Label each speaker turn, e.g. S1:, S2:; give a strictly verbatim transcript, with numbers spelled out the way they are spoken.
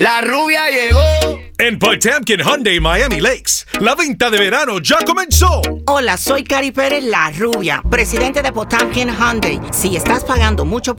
S1: La rubia llegó.
S2: En Potemkin Hyundai Miami Lakes, la venta de verano ya comenzó.
S3: Hola, soy Cari Pérez, la rubia, presidente de Potemkin Hyundai. Si estás pagando mucho por